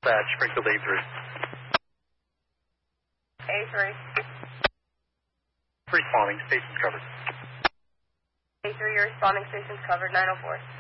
dispatch, Springfield A3. A3. Responding, station's covered. A3, you're responding, station's covered, 904.